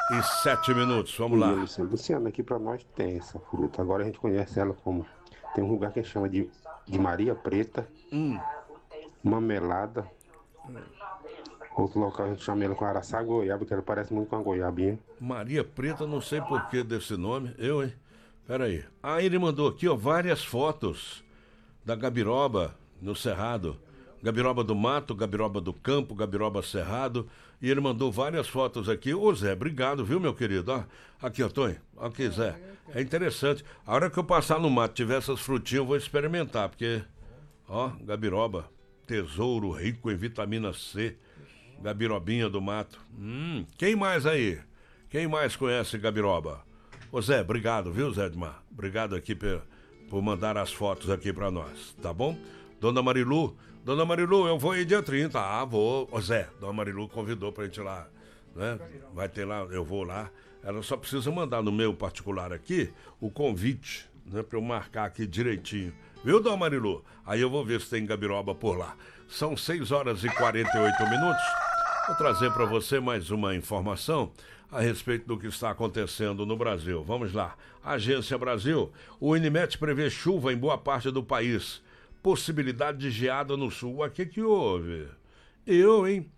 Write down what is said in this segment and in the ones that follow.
e 7 minutos. Vamos lá. Luciano, aqui para nós tem essa fruta. Agora a gente conhece ela como. Tem um lugar que chama de Maria Preta, Mamelada. Outro local a gente chama ela com Araçá Goiaba, que ela parece muito com a goiabinha. Maria Preta, não sei por que desse nome. Eu, hein? Pera aí. Ah, ele mandou aqui, ó, várias fotos da gabiroba no Cerrado. Gabiroba do mato, gabiroba do campo, gabiroba cerrado. E ele mandou várias fotos aqui. Ô Zé, obrigado, viu, meu querido? Ó, aqui, ó, Tonho. Aqui, Zé. É interessante. A hora que eu passar no mato, tiver essas frutinhas, eu vou experimentar, porque, ó, gabiroba, tesouro rico em vitamina C. Gabirobinha do mato. Quem mais aí? Quem mais conhece gabiroba? Ô Zé, obrigado, viu, Zé Edmar? Obrigado aqui por mandar as fotos aqui pra nós, tá bom? Dona Marilu, eu vou aí dia 30. Ah, vou. Ô Zé, Dona Marilu convidou pra gente ir lá, né? Vai ter lá, eu vou lá. Ela só precisa mandar no meu particular aqui o convite, né? Pra eu marcar aqui direitinho. Viu, Dona Marilu? Aí eu vou ver se tem gabiroba por lá. São 6 horas e 48 minutos. Vou trazer para você mais uma informação a respeito do que está acontecendo no Brasil. Vamos lá. Agência Brasil. O Inimet prevê chuva em boa parte do país. Possibilidade de geada no sul. O que houve? Hein?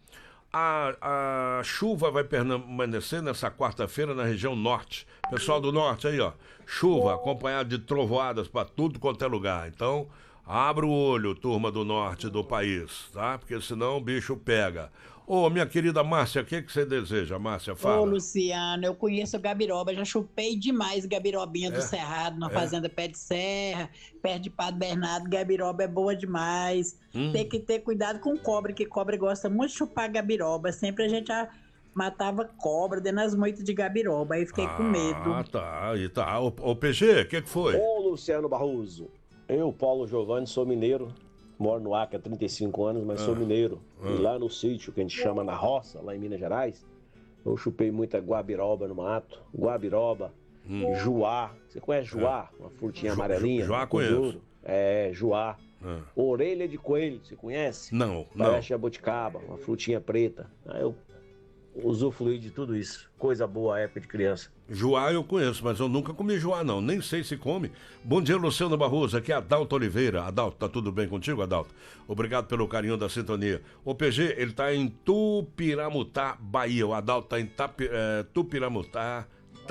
A chuva vai permanecer nessa quarta-feira na região norte. Pessoal do norte aí, ó. Chuva acompanhada de trovoadas para tudo quanto é lugar. Então, abra o olho, turma do norte do país, tá? Porque senão o bicho pega. Ô, minha querida Márcia, o que você deseja? Márcia, Ô, fala. Luciano, eu conheço gabiroba, já chupei demais gabirobinha do É, Cerrado, na é. fazenda Pé de Serra, perto de Padre Bernardo, gabiroba é boa demais. Tem que ter cuidado com cobra, que cobra gosta muito de chupar gabiroba. Sempre a gente matava cobra dentro das moitas de gabiroba, aí fiquei com Ah, medo. tá, aí tá. Ô, PG, o que foi? Ô Luciano Barroso, eu, Paulo Giovanni, sou mineiro, moro no Acre há 35 anos, mas sou mineiro. E lá no sítio, que a gente chama na roça, lá em Minas Gerais, eu chupei muita guabiroba no mato, guabiroba, juá. Você conhece juá? Uma frutinha amarelinha? Juá com conheço. ouro. É, juá. Orelha de coelho, você conhece? Não. Parece jabuticaba, uma frutinha preta. Aí eu usufruí de tudo isso. Coisa boa, época de criança. Joá eu conheço, mas eu nunca comi joá, não. Nem sei se come. Bom dia, Luciano Barroso. Aqui é Adalto Oliveira. Adalto, tá tudo bem contigo, Adalto? Obrigado pelo carinho da sintonia. O PG, ele tá em Tupiramutá, Bahia. O Adalto tá em Tupiramutá,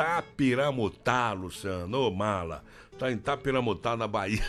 Luciano. Ô, mala. Tá em Tapiramutá, na Bahia.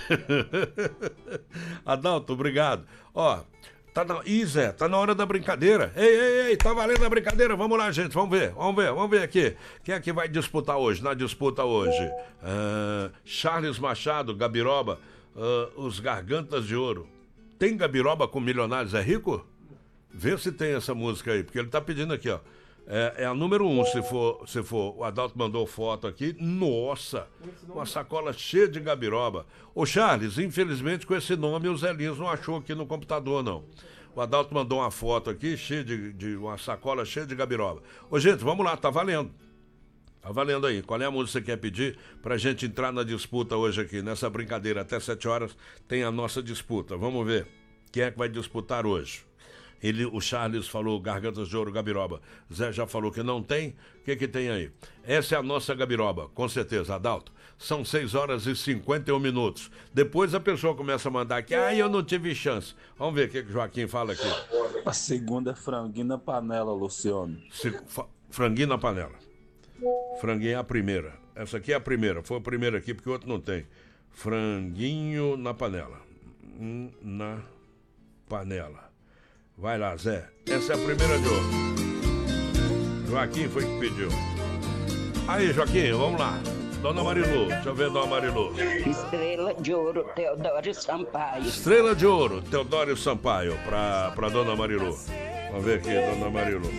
Adalto, obrigado. Ó, Zé, tá na hora da brincadeira. Ei, tá valendo a brincadeira? Vamos lá, gente, vamos ver aqui. Quem é que vai disputar hoje, na disputa hoje? Charles Machado, Gabiroba, os Gargantas de Ouro. Tem Gabiroba com Milionários é Rico? Vê se tem essa música aí, porque ele tá pedindo aqui, ó. É a número 1, se for. O Adalto mandou foto aqui. Nossa, uma sacola cheia de gabiroba. Ô Charles, infelizmente com esse nome o Zé Lins não achou aqui no computador, não. O Adalto mandou uma foto aqui, cheia de uma sacola cheia de gabiroba. Ô gente, vamos lá, tá valendo. Tá valendo aí. Qual é a música que você quer pedir pra gente entrar na disputa hoje aqui? Nessa brincadeira, até 7 horas tem a nossa disputa. Vamos ver quem é que vai disputar hoje. O Charles falou Gargantas de Ouro, Gabiroba. Zé já falou que não tem. O que tem aí? Essa é a nossa Gabiroba, com certeza, Adalto. São 6 horas e 51 minutos. Depois a pessoa começa a mandar aqui, eu não tive chance. Vamos ver o que o Joaquim fala aqui. A segunda é franguinho na panela, Luciano. Franguinho na panela. Franguinho é a primeira. Essa aqui é a primeira. Foi a primeira aqui, porque o outro não tem. Franguinho na panela. Na panela. Vai lá, Zé. Essa é a primeira de hoje. Joaquim foi que pediu. Aí, Joaquim, vamos lá. Dona Marilu, deixa eu ver, Dona Marilu. Estrela de Ouro, Teodoro Sampaio. Estrela de Ouro, Teodoro Sampaio, pra Dona Marilu. Vamos ver aqui, Dona Marilu.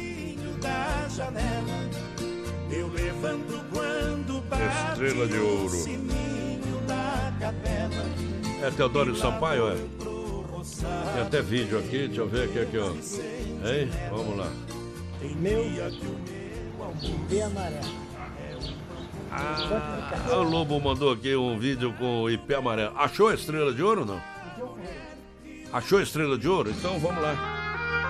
Estrela de Ouro. É Teodoro Sampaio, é? Tem até vídeo aqui, deixa eu ver aqui, ó. Hein? Vamos lá. Meu IP amarelo. O Lobo mandou aqui um vídeo com o IP amarelo. Achou a Estrela de Ouro, não? Achou a Estrela de Ouro? Então vamos lá.